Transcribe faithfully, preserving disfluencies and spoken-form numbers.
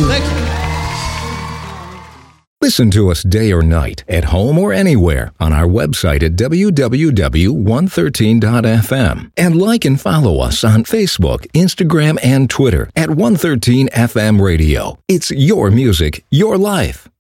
you. Thank you. Listen to us day or night, at home or anywhere, on our website at w w w dot one thirteen dot f m. And like and follow us on Facebook, Instagram, and Twitter at one thirteen F M Radio. It's your music, your life.